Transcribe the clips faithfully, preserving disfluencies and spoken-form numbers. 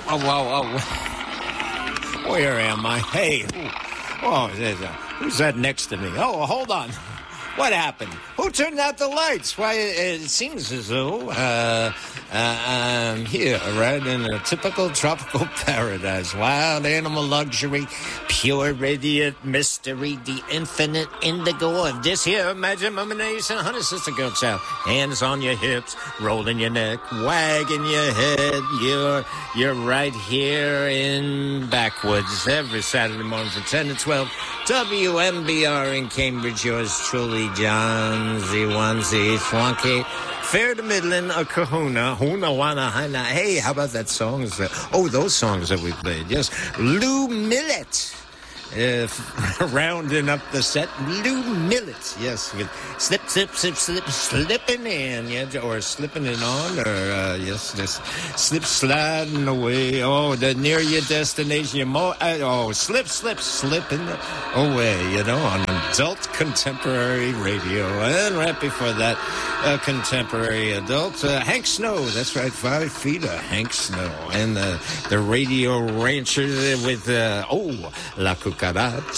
oh, oh, oh. Where am I? Hey. Oh, there's a, who's that next to me? Oh, hold on. What happened? Who turned out the lights? Why, it seems as though uh, uh, I'm here, right in a typical tropical paradise. Wild animal luxury, pure radiant mystery, the infinite indigo of this here imagination. Honey, sister, girl, child. Hands on your hips, rolling your neck, wagging your head. You're, you're right here in Backwoods every Saturday morning from ten to twelve. W M B R in Cambridge, yours truly, John Z one Z Swanky. Fair to Midland, a kahuna, huna wana hana. Hey, how about that song? Oh, those songs that we played. Yes, Lou Millet. Uh, rounding up the set, Lou Millet. Yes, with slip, slip, slip, slip, slipping in, yeah, or slipping it on, or uh, yes, just slip, sliding away. Oh, the near your destination, you're more. Uh, oh, slip, slip, slipping away. You know, on adult contemporary radio, and right before that, uh, contemporary adult uh, Hank Snow. That's right, five feet of Hank Snow, and uh, the radio ranchers with uh, oh, La Cucaracha.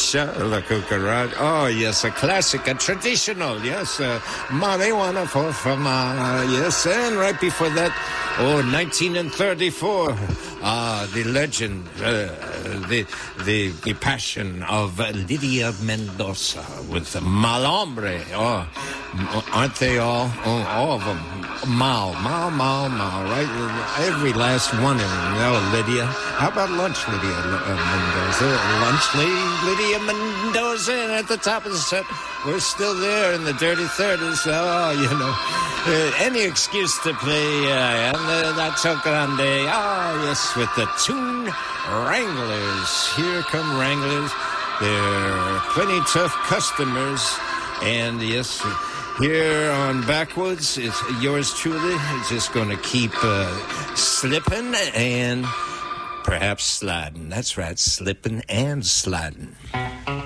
La Cucaracha. Oh, yes, a classic, a traditional, yes. Uh, marijuana for fama, yes. And right before that, oh, nineteen thirty-four, ah, the legend, uh, the, the the passion of Lydia Mendoza with Mal Hombre. Oh, aren't they all? Oh, all of them. Mal, Mal, Mal, Mal, right? Every last one of them. Oh, Lydia. How about lunch, Lydia uh, Mendoza? Lunch, Lydia Mendoza. And at the top of the set, we're still there in the dirty thirties. Oh, you know, uh, any excuse to play uh, and uh, that's so grande. Ah, oh, yes, with the tune Wranglers. Here come Wranglers. They're plenty tough customers. And yes, here on Backwoods, it's yours truly. It's just going to keep uh, slipping and perhaps sliding. That's right, slipping and sliding.